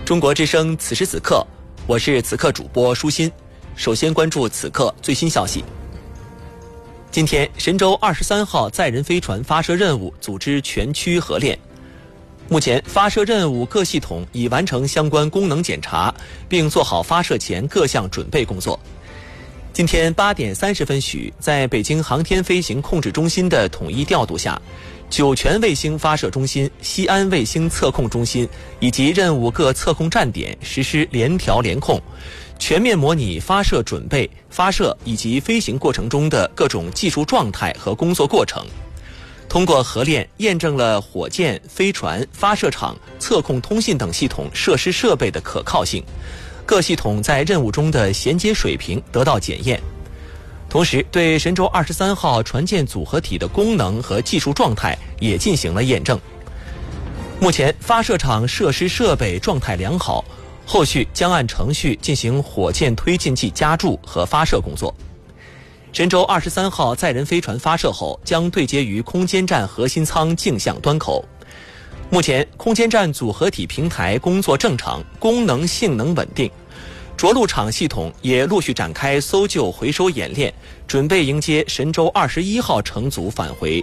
中国之声此时此刻，我是此刻主播舒心。首先关注此刻最新消息。今天，神舟23号载人飞船发射任务组织全区核练。目前，发射任务各系统已完成相关功能检查，并做好发射前各项准备工作。今天8点30分许，在北京航天飞行控制中心的统一调度下，酒泉卫星发射中心、西安卫星测控中心以及任务各测控站点实施联调联控，全面模拟发射准备、发射以及飞行过程中的各种技术状态和工作过程。通过核练，验证了火箭、飞船、发射场、测控通信等系统设施设备的可靠性，各系统在任务中的衔接水平得到检验。同时，对神舟23号船舰组合体的功能和技术状态也进行了验证。目前，发射场设施设备状态良好，后续将按程序进行火箭推进剂加注和发射工作。神舟23号载人飞船发射后，将对接于空间站核心舱径向端口。目前，空间站组合体平台工作正常，功能性能稳定。着陆场系统也陆续展开搜救回收演练，准备迎接神舟21号乘组返回。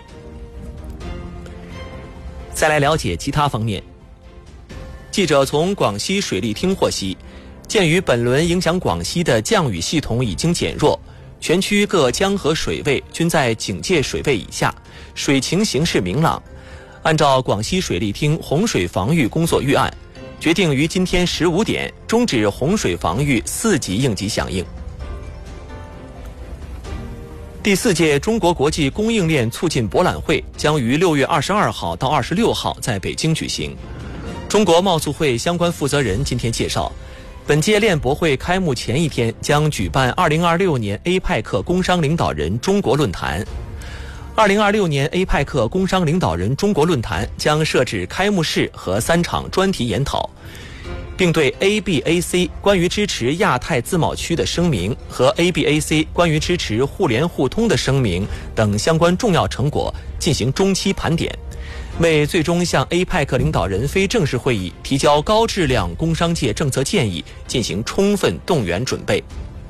再来了解其他方面。记者从广西水利厅获悉，鉴于本轮影响广西的降雨系统已经减弱，全区各江河水位均在警戒水位以下，水情形势明朗。按照广西水利厅洪水防御工作预案，决定于今天15点终止洪水防御4级应急响应。第4届中国国际供应链促进博览会将于6月22号到26号在北京举行。中国贸促会相关负责人今天介绍，本届链博会开幕前一天将举办2026年 APEC 工商领导人中国论坛。2026年 APEC 工商领导人中国论坛将设置开幕式和3场专题研讨，并对 ABAC 关于支持亚太自贸区的声明和 ABAC 关于支持互联互通的声明等相关重要成果进行中期盘点，为最终向 APEC 领导人非正式会议提交高质量工商界政策建议进行充分动员准备。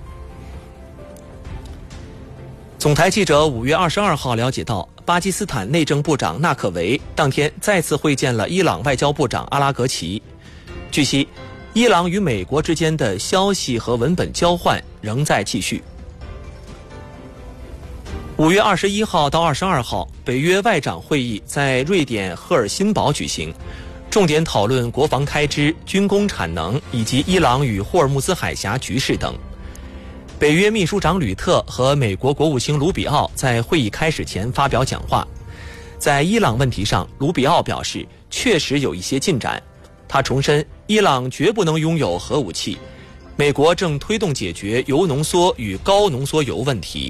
总台记者5月22号了解到，巴基斯坦内政部长纳克维当天再次会见了伊朗外交部长阿拉格齐。据悉，伊朗与美国之间的消息和文本交换仍在继续。5月21号到22号，北约外长会议在瑞典赫尔辛堡举行，重点讨论国防开支、军工产能以及伊朗与霍尔木兹海峡局势等。北约秘书长吕特和美国国务卿卢比奥在会议开始前发表讲话。在伊朗问题上，卢比奥表示确实有一些进展。他重申，伊朗绝不能拥有核武器，美国正推动解决铀浓缩与高浓缩铀问题。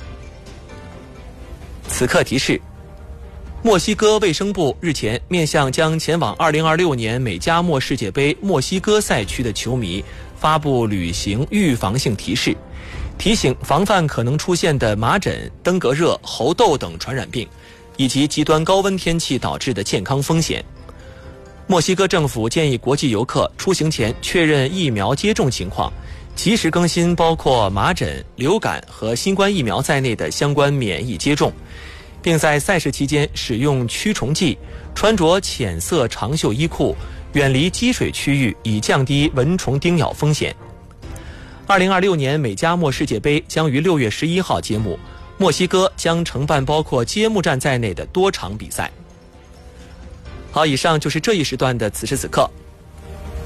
此刻提示，墨西哥卫生部日前面向将前往2026年美加墨世界杯墨西哥赛区的球迷发布旅行预防性提示，提醒防范可能出现的麻疹、登革热、猴痘等传染病，以及极端高温天气导致的健康风险。墨西哥政府建议国际游客出行前确认疫苗接种情况，及时更新包括麻疹、流感和新冠疫苗在内的相关免疫接种，并在赛事期间使用驱虫剂，穿着浅色长袖衣裤，远离积水区域，以降低蚊虫叮咬风险。2026年美加墨世界杯将于6月11号揭幕，墨西哥将承办包括揭幕战在内的多场比赛。好，以上就是这一时段的此时此刻，